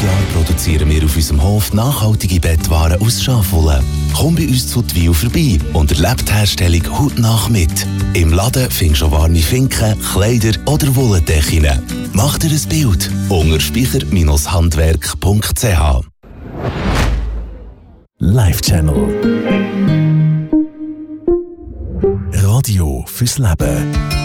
Jahren produzieren wir auf unserem Hof nachhaltige Bettwaren aus Schafwolle. Komm bei uns zu Twil vorbei und erlebe die Herstellung hautnah mit. Im Laden findest du warme Finken, Kleider oder Wollendecken. Mach dir ein Bild unter speicher-handwerk.ch. Live Channel. Radio fürs Leben.